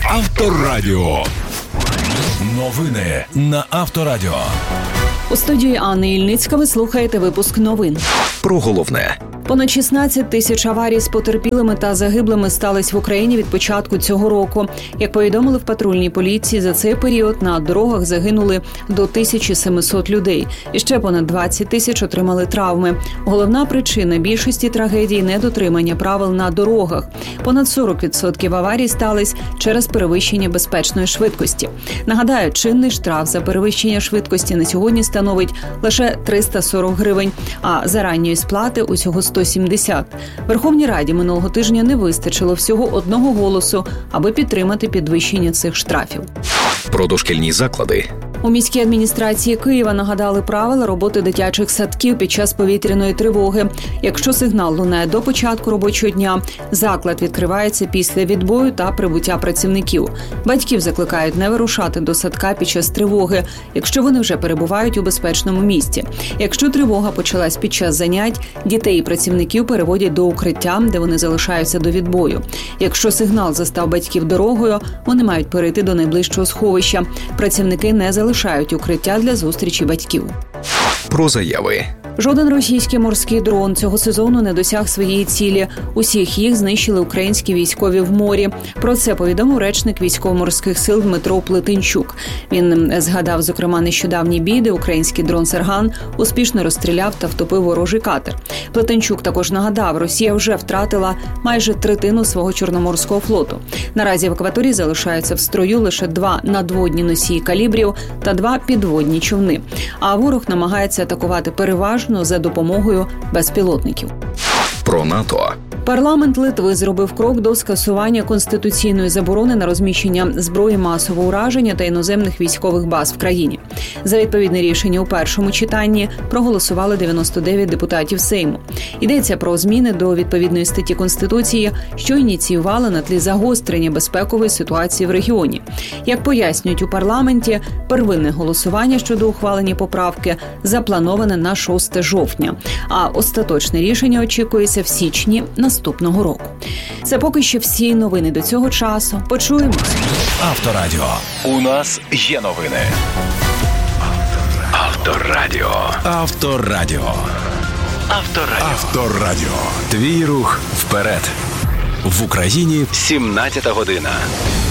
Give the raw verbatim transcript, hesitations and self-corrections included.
Авторадіо. Новини на Авторадіо. У студії Анни Ільницька ви слухаєте випуск новин. Про головне. Понад шістнадцять тисяч аварій з потерпілими та загиблими стались в Україні від початку цього року. Як повідомили в патрульній поліції, за цей період на дорогах загинули до тисяча сімсот людей. І ще понад двадцять тисяч отримали травми. Головна причина більшості трагедій – недотримання правил на дорогах. Понад сорок відсотків аварій стались через перевищення безпечної швидкості. Нагадаю, чинний штраф за перевищення швидкості на сьогодні становить лише триста сорок гривень, а за ранньої сплати усього сто сімдесят. Верховній Раді минулого тижня не вистачило всього одного голосу, аби підтримати підвищення цих штрафів. Про дошкільні заклади. У міській адміністрації Києва нагадали правила роботи дитячих садків під час повітряної тривоги. Якщо сигнал лунає до початку робочого дня, заклад відкривається після відбою та прибуття працівників. Батьків закликають не вирушати до садка під час тривоги, якщо вони вже перебувають у безпечному місці. Якщо тривога почалась під час занять, дітей і працівників переводять до укриття, де вони залишаються до відбою. Якщо сигнал застав батьків дорогою, вони мають перейти до найближчого сховища. Працівники не залишають укриття для зустрічі батьків. Про заяви. Жоден російський морський дрон цього сезону не досяг своєї цілі. Усіх їх знищили українські військові в морі. Про це повідомив речник військово-морських сил Дмитро Плетенчук. Він згадав, зокрема, нещодавні бій, де український дрон «Сарган» успішно розстріляв та втопив ворожий катер. Плетенчук також нагадав, Росія вже втратила майже третину свого Чорноморського флоту. Наразі в акваторії залишаються в строю лише два надводні носії калібрів та два підводні човни. А ворог намагається атакувати переважно за допомогою безпілотників. Про НАТО. Парламент Литви зробив крок до скасування конституційної заборони на розміщення зброї масового ураження та іноземних військових баз в країні. За відповідне рішення у першому читанні проголосували дев'яносто дев'ять депутатів Сейму. Йдеться про зміни до відповідної статті Конституції, що ініціювали на тлі загострення безпекової ситуації в регіоні. Як пояснюють у парламенті, первинне голосування щодо ухвалення поправки заплановане на шостого жовтня, а остаточне рішення очікується в січні наступного року. Це поки що всі новини до цього часу. Почуємо. Авторадіо. У нас є новини. Авторадіо. Авторадіо. Авторадіо. Авторадіо. Твій рух вперед. В Україні сімнадцята година.